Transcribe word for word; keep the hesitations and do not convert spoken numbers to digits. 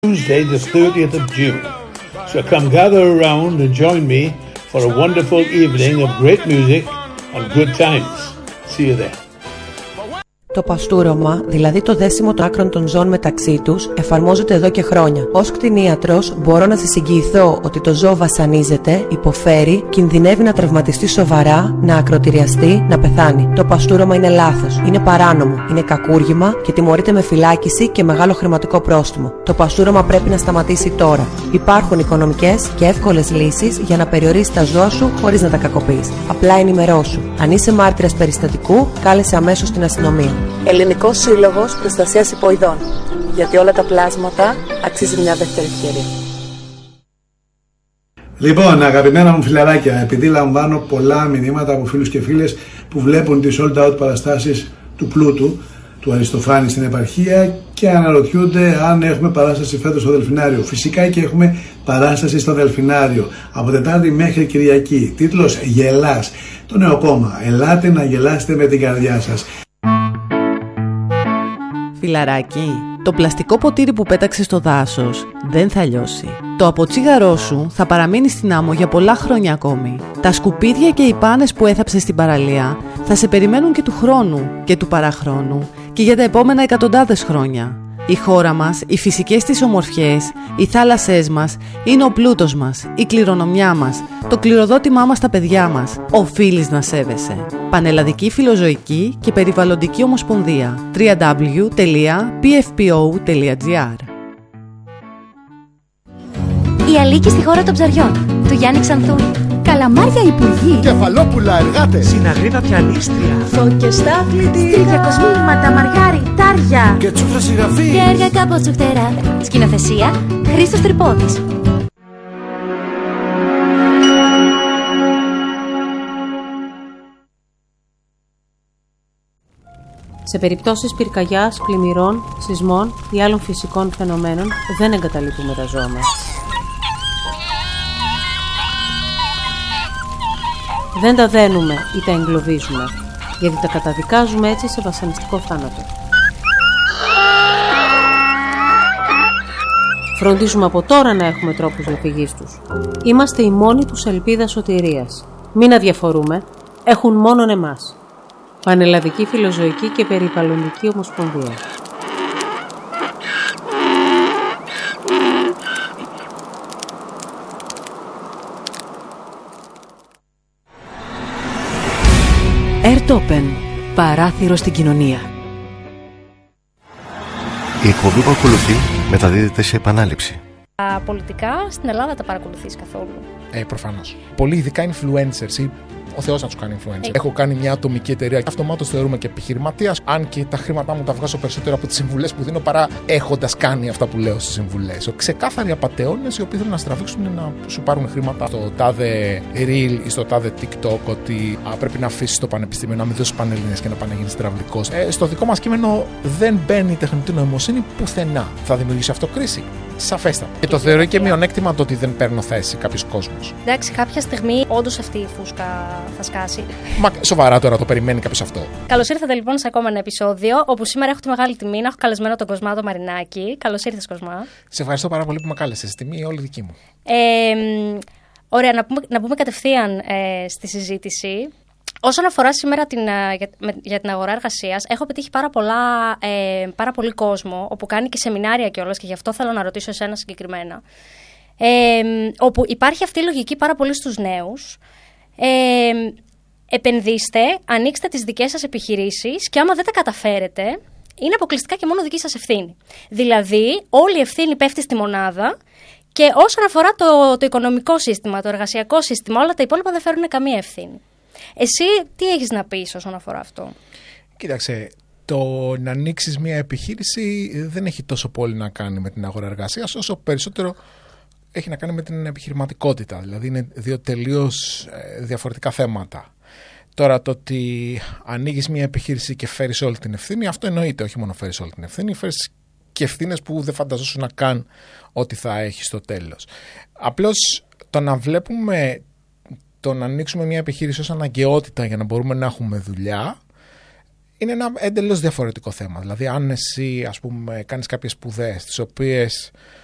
Tuesday, the thirtieth of June. So come gather around and join me for a wonderful evening of great music and good times. See you there. Το παστούρωμα, δηλαδή το δέσιμο των άκρων των ζώων μεταξύ τους, εφαρμόζεται εδώ και χρόνια. Ως κτηνίατρος, μπορώ να σας εγγυηθώ ότι το ζώο βασανίζεται, υποφέρει, κινδυνεύει να τραυματιστεί σοβαρά, να ακροτηριαστεί, να πεθάνει. Το παστούρωμα είναι λάθος, είναι παράνομο, είναι κακούργημα και τιμωρείται με φυλάκιση και μεγάλο χρηματικό πρόστιμο. Το παστούρωμα πρέπει να σταματήσει τώρα. Υπάρχουν οικονομικές και εύκολες λύσεις για να περιορίσεις τα ζώα σου χωρίς να τα κακοποιείς. Απλά ενημερώσου. Αν είσαι μάρτυρας περιστατικού, κάλεσε αμέσως την αστυνομία. Ελληνικός Σύλλογος Προστασίας Υποειδών. Γιατί όλα τα πλάσματα αξίζει μια δεύτερη ευκαιρία. Λοιπόν, αγαπημένα μου φιλαράκια, επειδή λαμβάνω πολλά μηνύματα από φίλους και φίλες που βλέπουν τις sold out παραστάσεις του Πλούτου, του Αριστοφάνη στην επαρχία και αναρωτιούνται αν έχουμε παράσταση φέτος στο Δελφινάριο. Φυσικά και έχουμε παράσταση στο Δελφινάριο από Τετάρτη μέχρι Κυριακή. Τίτλος «Γελάς». Το νέο κόμμα. Ελάτε να γελάσετε με την καρδιά σας. Φιλαράκι, το πλαστικό ποτήρι που πέταξες στο δάσος δεν θα λιώσει. Το αποτσίγαρό σου θα παραμείνει στην άμμο για πολλά χρόνια ακόμη. Τα σκουπίδια και οι πάνες που έθαψες στην παραλία θα σε περιμένουν και του χρόνου και του παραχρόνου και για τα επόμενα εκατοντάδες χρόνια. Η χώρα μας, οι φυσικές της ομορφιές, οι θάλασσές μας είναι ο πλούτος μας, η κληρονομιά μας, το κληροδότημά μας στα παιδιά μας. Οφείλεις να σέβεσαι. Πανελλαδική Φιλοζωική και Περιβαλλοντική Ομοσπονδία. double-u double-u double-u τελεία πι εφ πι ο τελεία τζι άρ. Η Αλίκη στη χώρα των ψαριών, του Γιάννη Ξανθούλη. Καλαμάρια υπουργοί. Κεφαλόπουλα εργάτες. Συναγρίδα πιανίστρια. Φώκες στα αθλητήρια. Τριακοσμήλματα, μαργάρι, τάρια. Και τσούφρα συγγραφή. Και έργα κάπως του φτερά. Σκηνοθεσία Χρήστος Τρυπόδης. Σε περιπτώσεις πυρκαγιάς, πλημμυρών, σεισμών ή άλλων φυσικών φαινομένων δεν εγκαταλείπουμε τα ζώα μας. Δεν τα δένουμε ή τα εγκλωβίζουμε, γιατί τα καταδικάζουμε έτσι σε βασανιστικό θάνατο. Φροντίζουμε από τώρα να έχουμε τρόπους διαφυγής τους. Είμαστε η μόνη τους ελπίδα σωτηρίας. Μην αδιαφορούμε, έχουν μόνον εμάς. Πανελλαδική Φιλοζωική και Περιβαλλοντική Ομοσπονδία. Airtopen. Παράθυρο στην κοινωνία. Η εκπομπή που ακολουθεί μεταδίδεται σε επανάληψη. Τα πολιτικά στην Ελλάδα τα παρακολουθείς καθόλου? Ε, προφανώς. Πολλοί ειδικά influencers ή ο Θεός να τους κάνει influencer. Ε. Έχω κάνει μια ατομική εταιρεία. Αυτομάτως θεωρούμε και επιχειρηματίας. Αν και τα χρήματά μου τα βγάζω περισσότερο από τις συμβουλές που δίνω παρά έχοντας κάνει αυτά που λέω στις συμβουλές. Ξεκάθαροι απατεώνες οι οποίοι θέλουν να στραβήξουν να σου πάρουν χρήματα στο τάδε Reel ή στο τάδε TikTok ότι α, πρέπει να αφήσεις το πανεπιστήμιο, να μην δώσεις πανελλήνιες και να πάνε να γίνεις τραυλικός. Ε, στο δικό μας κείμενο δεν μπαίνει η τεχνητή νοημοσύνη πουθενά. Θα δημιουργήσει αυτό κρίση. Σαφέστατα. Και το θεωρώ και μειονέκτημα το ότι δεν παίρνω θέση κάποιος κόσμος. Εντάξει, κάποια στιγμή όντως αυτή η φούσκα θα σκάσει. Μα σοβαρά τώρα το περιμένει κάποιος αυτό? Καλώς ήρθατε λοιπόν σε ακόμα ένα επεισόδιο, όπου σήμερα έχω τη μεγάλη τιμή να έχω καλεσμένο τον Κοσμά τον Μαρινάκη. Καλώς ήρθες, Κοσμά. Σε ευχαριστώ πάρα πολύ που με κάλεσες. Τιμή όλη δική μου. Ε, ωραία, να πούμε, να πούμε κατευθείαν ε, στη συζήτηση. Όσον αφορά σήμερα την, για, με, για την αγορά εργασίας, έχω πετύχει πάρα, πολλά, ε, πάρα πολύ κόσμο, όπου κάνει και σεμινάρια κιόλας, και γι' αυτό θέλω να ρωτήσω εσένα συγκεκριμένα. Ε, όπου υπάρχει αυτή η λογική πάρα πολύ στους νέους. Ε, επενδύστε, ανοίξτε τις δικές σας επιχειρήσεις και άμα δεν τα καταφέρετε, είναι αποκλειστικά και μόνο δική σας ευθύνη. Δηλαδή, όλη η ευθύνη πέφτει στη μονάδα και όσον αφορά το, το οικονομικό σύστημα, το εργασιακό σύστημα, όλα τα υπόλοιπα δεν φέρουν καμία ευθύνη. Εσύ τι έχεις να πεις όσον αφορά αυτό? Κοίταξε, το να ανοίξεις μια επιχείρηση δεν έχει τόσο πολύ να κάνει με την αγορά εργασίας, όσο περισσότερο έχει να κάνει με την επιχειρηματικότητα. Δηλαδή είναι δύο τελείως διαφορετικά θέματα. Τώρα το ότι ανοίγεις μια επιχείρηση και φέρεις όλη την ευθύνη, αυτό εννοείται, όχι μόνο φέρεις όλη την ευθύνη, φέρεις και ευθύνες που δεν φανταζόσουν να καν ότι θα έχεις στο τέλος. Απλώς το να βλέπουμε, το να ανοίξουμε μια επιχείρηση ως αναγκαιότητα για να μπορούμε να έχουμε δουλειά, είναι ένα εντελώς διαφορετικό θέμα. Δηλαδή αν εσύ, ας πούμε, κάνεις κάποιες σπουδές τις οποίες